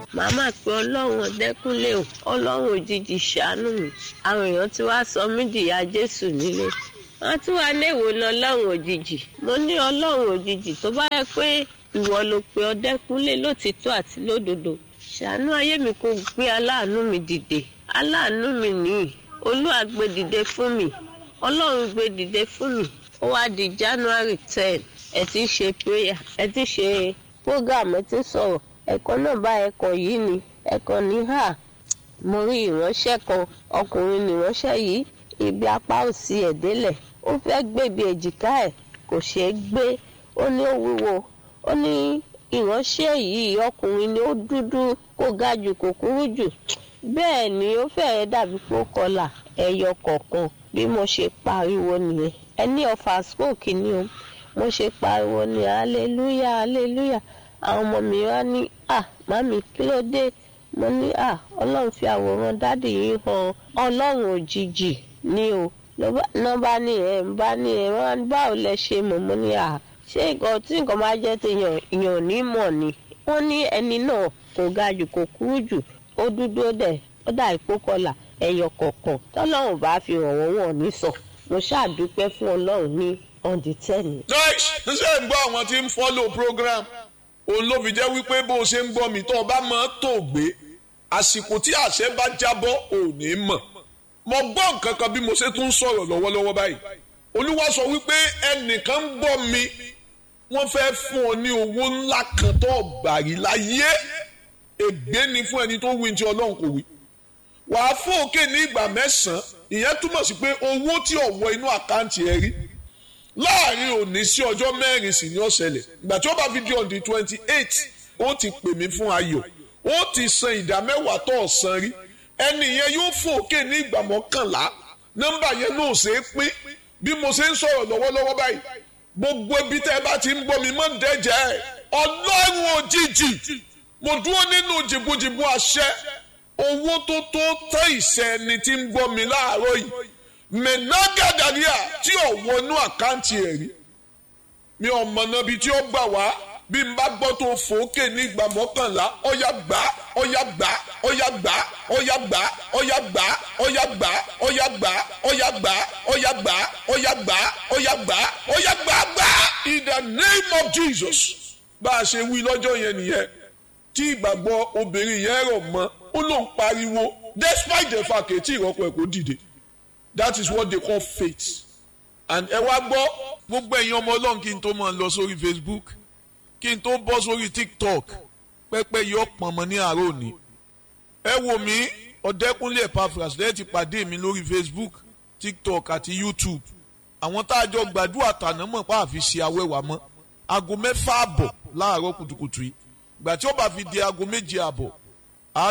màmá pé ọlọ́run Ọdẹ́kúnlé o, ọlọ́run òjijì ṣàánú mi. Àwọn èèyàn ti wá sọ mí dìyà Jésù nílé. Wọ́n tún wá léwo ní ọlọ́run òjijì. Mo ní ọlọ́run òjijì tó bá yẹ pé ìwọ ló pe Ọdẹ́kúnlé lótìtọ́ àti lódodo. Ṣàánú ayé mi kó gbé aláàánú mi dìde. Aláàánú mi nìyí. Olúwa gbé dìde fún mi. Ọlọ́run gbé dìde fún mi. Ó wá di January 10. Ẹ ti ṣe prayer, ẹ ti ṣe program, ẹ ti sọ̀rọ̀. Ẹ̀kọ́ náà bá ẹ̀kọ́ yìí ni. Ẹ̀kọ́ ní mo rí ìránṣẹ́ kan, ọkùnrin ni ìránṣẹ́ yìí. Ibi apá òsì ẹ̀ délẹ̀. Ó fẹ́ gbé ibi èjìká ẹ̀, kò ṣeé gbé. Ó ní ó wúwo. Ó ní ìránṣẹ́ yìí ọkùnrin ni ó dúdú, kò ga jù kò kúrú jù. Bẹ́ẹ̀ ni ó fẹ́rẹ̀ dàbí pé ó kọlà ẹyọ kọ̀ọ̀kan. Bí mo ṣe pariwo nìyẹn. Ẹni ọ̀fà stroke ni o. Mo ṣe pariwo ní hallelujah hallelujah. Àwọn ọmọ mi wá ní màmí kí ló dé? Mo ní Ọlọ́run fi àwòrán dádì yìí hàn. Ọlọ́run òjijì ni o. Lọ́ bá ní wọ́n báwo lẹ ṣe mọ̀? Mo ní ṣé nǹkan tí nǹkan máa jẹ́ ti èèyàn ò ní mọ̀ ni. Wọ́n ní ẹni náà kò ga jù kò kúrú jù, ó dúdú ó dà ìpókọlà ẹyọ kọ̀ọ̀kan. Tọ́lọ́run bá fi hàn wọ́n ní sọ. Mo ṣàdúpẹ́ fún Ọlọ́run ní on the 10. ṣé ń gbọ́ àwọn tí ń follow program òun ló fi jẹ́ wípé bó o ṣe ń gbọ́ mi tó o bá mọ̀ tó gbé àsìkò tí àṣẹ bá jábọ́ ò ní mọ̀. Mo gbọ́ nǹkan kan bí mo ṣe tún sọ̀rọ̀ lọ́wọ́lọ́wọ́ báyìí. Olúwa sọ wípé ẹnìkan ń gbọ́ mi, wọ́n fẹ́ fún ọ ní owó ńlá kan tó gbàrí láyé. Ègbé ni fún ẹni tó wí tí Ọlọ́run kò wí. Wàá fún òkè ní ìgbà 9. Ìyẹn túmọ̀ sí pé owó tí ò wọ inú àkáǹtì ẹ rí láàrin òní sí ọjọ́ 4 sì ni ó ṣẹlẹ̀. Ìgbà tí ó bá fi di on the 28, ó ti pè mí fún ayọ̀. Ó ti san ìdá 10 tó san rí. Ẹni yẹn yóò fún òkè ní ìgbà 11. Nọ́mbà yẹn náà ṣe é pín. Bí mo ṣe ń sọ̀rọ̀ lọ́wọ́lọ́wọ́ báyìí, gbogbo ibi tẹ́ ẹ bá ti ń gbọ́ mi mọ́ dẹ́jẹ́ ẹ̀. Ọlọ́run òjijì, mo dúró nínú jìbùjìbù àṣẹ. Owó tó tẹ́ ìṣẹ́ ẹni tí ń gbọ́ mi láàárọ̀ yìí. Mẹ̀nàgàdàríà tí ò wọnú àkáǹtì ẹ̀ rí. Mi ò mọ̀nà bí tí ó gbà wá. Bí n bá gbọ́ tó fòókè ní ìgbà 11, ọ̀yà gbà, ọ̀yà gbà, ọ̀yà gbà, ọ̀yà gbà, ọ̀yà gbà, ọ̀yà gbà, ọ̀yà gbà, ọ̀yà gbà, ọ̀yà gbà, ọ̀yà gbà, ọ̀yà gbà, ọ̀yà gbà gbà. In the name of Jesus. Bá a ṣe wí lọ́jọ́ yẹn nìyẹn. Tí ìgbàgbọ́ obìnrin yẹn rọ̀ mọ́, ó lóun pariwo despite the fact tí ìrọ́pọ̀ ẹ̀ kò dìde. That is what they call faith. And ẹ wá gbọ́ gbogbo ẹ̀yin ọmọ Ọlọ́run kí n tó máa lọ sórí Facebook, kí n tó bọ́ sórí TikTok, pẹ́pẹ́ yọ pọ̀nmọ́ ní àárọ̀ òní. Ẹ wò mí Ọdẹ́kúnlé Epaphras lẹ́yìn ti pàdé mi lórí Facebook, TikTok àti YouTube. Àwọn tá a jọ gbàdúrà tàná mọ̀ pa àfi ṣe awẹ́wà mọ́. Aago 6 àbọ̀ láàárọ̀ kùtùkùtù yìí. Ìgbà tí ó bá fi di aago 7 àbọ̀